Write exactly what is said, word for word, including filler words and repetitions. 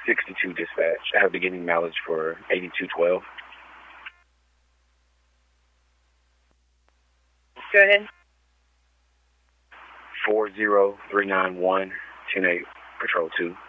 sixty-two dispatch. I have beginning mileage for eighty-two twelve. Go ahead. four zero three nine one, ten eight, Patrol two.